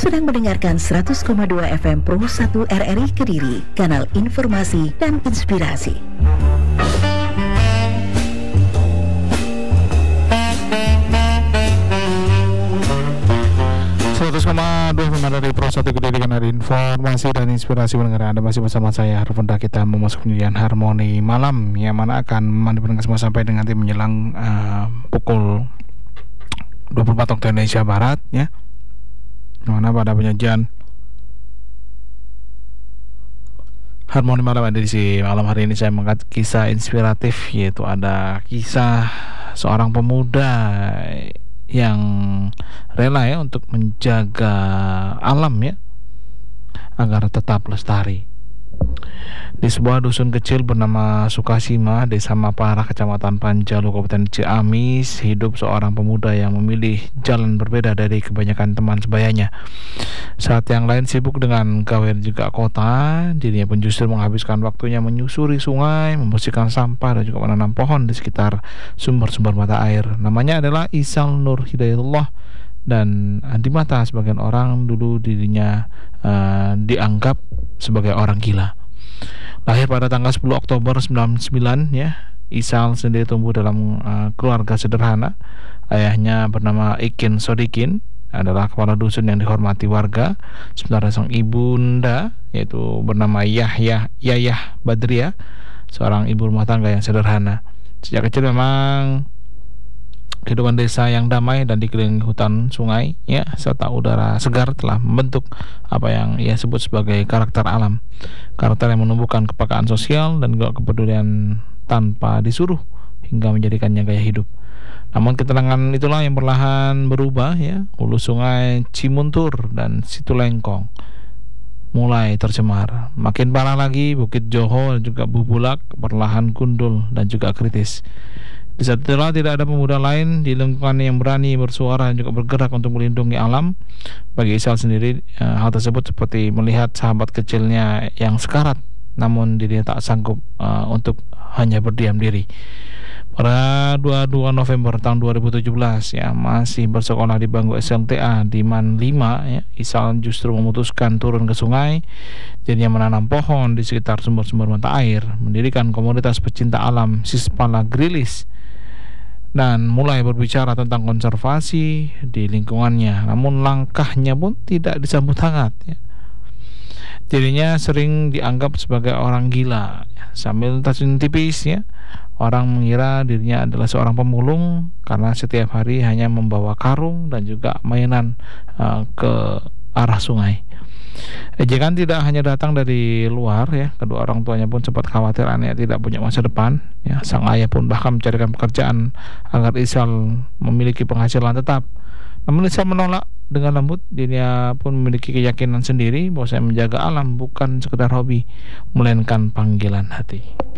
sedang mendengarkan 100,2 FM Pro 1 RRI Kediri, kanal informasi dan inspirasi. 100,2 dari Pro 1 Kediri, kanal informasi dan inspirasi. Pendengar, Anda masih bersama saya Harfunda. Kita memasuki penyiaran Harmoni Malam yang mana akan mendengar semua sampai dengan nanti menjelang pukul 24 waktu Indonesia Barat ya. Mana pada penyajian Harmoni Malam edisi malam hari ini saya mengangkat kisah inspiratif, yaitu ada kisah seorang pemuda yang rela ya untuk menjaga alam ya agar tetap lestari. Di sebuah dusun kecil bernama Sukasima, Desa Mapara, Kecamatan Panjalu, Kabupaten Ciamis, hidup seorang pemuda yang memilih jalan berbeda dari kebanyakan teman sebayanya. Saat yang lain sibuk dengan gawe juga kota, dirinya pun justru menghabiskan waktunya menyusuri sungai, membersihkan sampah dan juga menanam pohon di sekitar sumber-sumber mata air. Namanya adalah Isal Nur Hidayatullah, dan di mata sebagian orang dulu dirinya dianggap sebagai orang gila. Lahir pada tanggal 10 Oktober 99 ya, Isal sendiri tumbuh dalam keluarga sederhana. Ayahnya bernama Ikin Sodikin adalah kepala dusun yang dihormati warga, sementara sang ibunda yaitu bernama Yayah Badria, seorang ibu rumah tangga yang sederhana. Sejak kecil memang kehidupan desa yang damai dan dikelilingi hutan, sungai ya, serta udara segar telah membentuk apa yang ia sebut sebagai karakter alam. Karakter yang menumbuhkan kepekaan sosial dan juga kepedulian tanpa disuruh hingga menjadikannya gaya hidup. Namun ketenangan itulah yang perlahan berubah ya. Hulu sungai Cimuntur dan Situlengkong mulai tercemar. Makin parah lagi, Bukit Joho dan juga Bubulak perlahan gundul dan juga kritis. Di saat itulah tidak ada pemuda lain di lingkungan yang berani bersuara dan juga bergerak untuk melindungi alam. Bagi Isal sendiri, hal tersebut seperti melihat sahabat kecilnya yang sekarat, namun dirinya tak sanggup untuk hanya berdiam diri. Pada 22 November tahun 2017 ya, masih bersekolah di bangku SLTA di Man 5 ya, Isal justru memutuskan turun ke sungai. Dirinya menanam pohon di sekitar sumber-sumber mata air, mendirikan komunitas pecinta alam Sispala Grilis, dan mulai berbicara tentang konservasi di lingkungannya. Namun langkahnya pun tidak disambut hangat ya. Dirinya sering dianggap sebagai orang gila ya. Sambil tersenyum tipis ya, orang mengira dirinya adalah seorang pemulung karena setiap hari hanya membawa karung dan juga mainan ke arah sungai. Ejekan tidak hanya datang dari luar ya, kedua orang tuanya pun sempat khawatir anaknya tidak punya masa depan ya. Sang ayah pun bahkan mencarikan pekerjaan agar Isal memiliki penghasilan tetap. Namun Isal menolak dengan lembut. Dirinya pun memiliki keyakinan sendiri bahwa saya menjaga alam bukan sekedar hobi, melainkan panggilan hati.